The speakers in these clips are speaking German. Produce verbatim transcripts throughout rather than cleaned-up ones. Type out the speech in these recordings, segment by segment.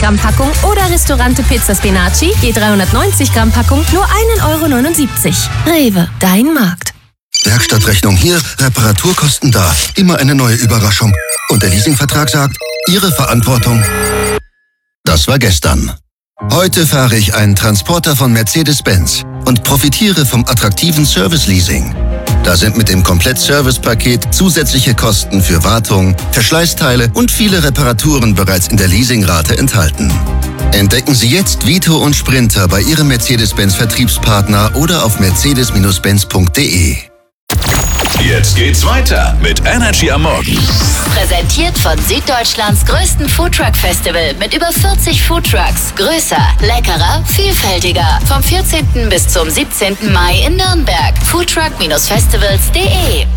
Gramm Packung oder Ristorante Pizza Spinaci, je dreihundertneunzig Gramm Packung, nur ein Euro neunundsiebzig. Rewe, dein Markt. Werkstattrechnung hier, Reparaturkosten da. Immer eine neue Überraschung. Und der Leasingvertrag sagt, Ihre Verantwortung. Das war gestern. Heute fahre ich einen Transporter von Mercedes-Benz und profitiere vom attraktiven Service-Leasing. Da sind mit dem Komplett-Service-Paket zusätzliche Kosten für Wartung, Verschleißteile und viele Reparaturen bereits in der Leasingrate enthalten. Entdecken Sie jetzt Vito und Sprinter bei Ihrem Mercedes-Benz-Vertriebspartner oder auf mercedes Benz punkt de. Jetzt geht's weiter mit Energy am Morgen. Präsentiert von Süddeutschlands größten Foodtruck-Festival mit über vierzig Foodtrucks. Größer, leckerer, vielfältiger. Vom vierzehnten bis zum siebzehnten Mai in Nürnberg. foodtruck Festivals punkt de.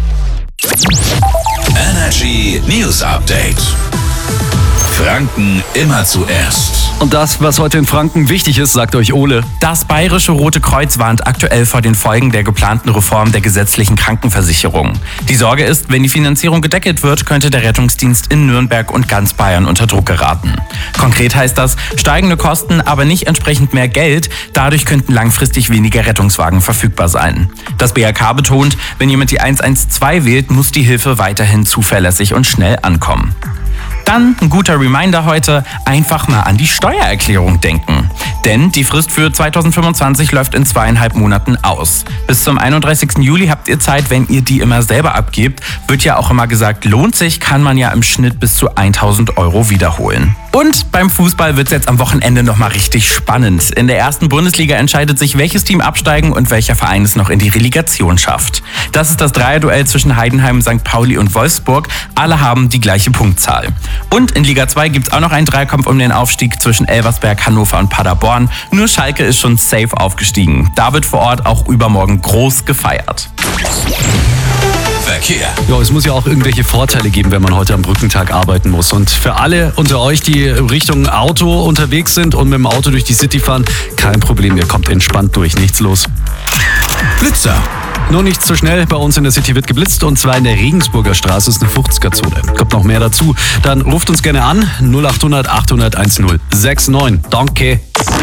Energy News Update. Franken immer zuerst. Und das, was heute in Franken wichtig ist, sagt euch Ole. Das Bayerische Rote Kreuz warnt aktuell vor den Folgen der geplanten Reform der gesetzlichen Krankenversicherung. Die Sorge ist, wenn die Finanzierung gedeckelt wird, könnte der Rettungsdienst in Nürnberg und ganz Bayern unter Druck geraten. Konkret heißt das, steigende Kosten, aber nicht entsprechend mehr Geld. Dadurch könnten langfristig weniger Rettungswagen verfügbar sein. Das B R K betont, wenn jemand die eins eins zwei wählt, muss die Hilfe weiterhin zuverlässig und schnell ankommen. Dann ein guter Reminder heute, einfach mal an die Steuererklärung denken. Denn die Frist für zweitausendfünfundzwanzig läuft in zweieinhalb Monaten aus. Bis zum einunddreißigsten Juli habt ihr Zeit, wenn ihr die immer selber abgebt. Wird ja auch immer gesagt, lohnt sich, kann man ja im Schnitt bis zu tausend Euro wiederholen. Und beim Fußball wird es jetzt am Wochenende nochmal richtig spannend. In der ersten Bundesliga entscheidet sich, welches Team absteigen und welcher Verein es noch in die Relegation schafft. Das ist das Dreierduell zwischen Heidenheim, Sankt Pauli und Wolfsburg. Alle haben die gleiche Punktzahl. Und in Liga zwei gibt es auch noch einen Dreikampf um den Aufstieg zwischen Elversberg, Hannover und Paderborn. Nur Schalke ist schon safe aufgestiegen. Da wird vor Ort auch übermorgen groß gefeiert. Verkehr. Ja, es muss ja auch irgendwelche Vorteile geben, wenn man heute am Brückentag arbeiten muss. Und für alle unter euch, die Richtung Auto unterwegs sind und mit dem Auto durch die City fahren, kein Problem, ihr kommt entspannt durch, nichts los. Blitzer. Nur nicht so schnell, bei uns in der City wird geblitzt und zwar in der Regensburger Straße ist eine fünfziger-Zone. Kommt noch mehr dazu, dann ruft uns gerne an null acht hundert achthundert eins null sechs neun. Danke.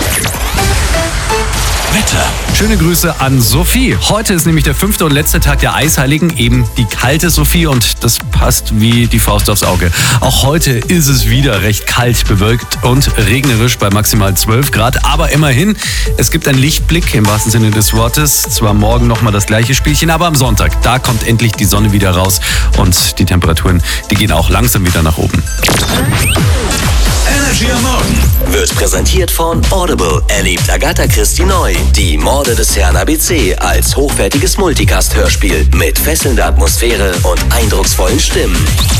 Wetter. Schöne Grüße an Sophie. Heute ist nämlich der fünfte und letzte Tag der Eisheiligen, eben die kalte Sophie und das passt wie die Faust aufs Auge. Auch heute ist es wieder recht kalt, bewölkt und regnerisch bei maximal zwölf Grad, aber immerhin, es gibt einen Lichtblick im wahrsten Sinne des Wortes. Zwar morgen nochmal das gleiche Spielchen, aber am Sonntag, da kommt endlich die Sonne wieder raus und die Temperaturen, die gehen auch langsam wieder nach oben. Energy am Morgen wird präsentiert von Audible. Erlebt Agatha Christie neu. Die Morde des Herrn A B C als hochwertiges Multicast-Hörspiel mit fesselnder Atmosphäre und eindrucksvollen Stimmen.